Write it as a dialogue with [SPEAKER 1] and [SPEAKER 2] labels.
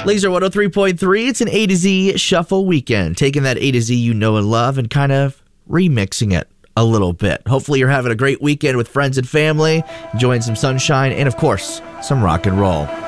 [SPEAKER 1] Laser 103.3, it's an A to Z shuffle weekend. Taking that A to Z you know and love and kind of remixing it a little bit. Hopefully you're having a great weekend with friends and family, enjoying some sunshine, and of course, some rock and roll.